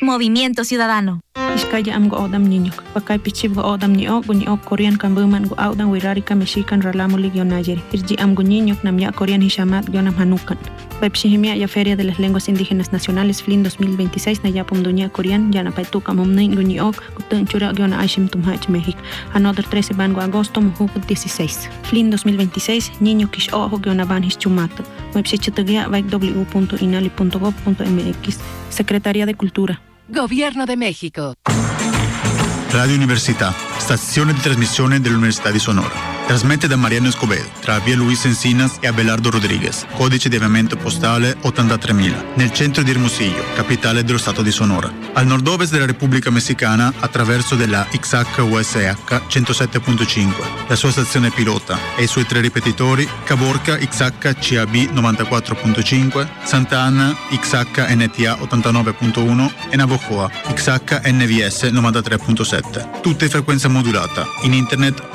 Movimiento Ciudadano. Iskaya am go odam niño. Pakay pichib go odam niño, guño Korean kambuman go audan wirarika mexican ralamo ligionayeri. Irji am go niño namya Korean hishamat gionam hanukan. Pepshihimia ya Feria de las Lenguas Indígenas Nacionales FLIN 2026 na yapum dunia Korean yana paituka momnin guño gutun chura giona aishim tumhach México. Another 13 van go agosto muhu 16. FLIN 2026 niño kish ojo giona van hischumato. Website www.inali.gov.mx. Secretaría de Cultura. Gobierno de México. Radio Università, stazione di trasmissione dell'Università di Sonora. Trasmette da Mariano Escobedo, tra via Luis Encinas e Abelardo Rodriguez, codice di avviamento postale 83000, nel centro di Hermosillo, capitale dello stato di Sonora. Al nord-ovest della Repubblica Messicana, attraverso della XH-USH 107.5, la sua stazione pilota e i suoi 3 ripetitori, Caborca XH-CAB 94.5, Santa Ana XH-NTA 89.1 e Navojoa XH-NVS 93.7. Tutte in frequenza modulata, in internet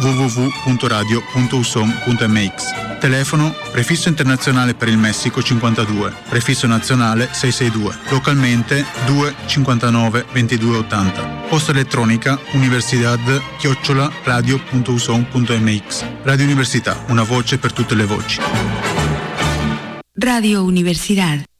www.radio.usom.mx. Telefono prefisso internazionale per il Messico 52, prefisso nazionale 662, localmente 259 2280. Posta elettronica universidad@radio.usom.mx. Radio Università, una voce per tutte le voci. Radio Universidad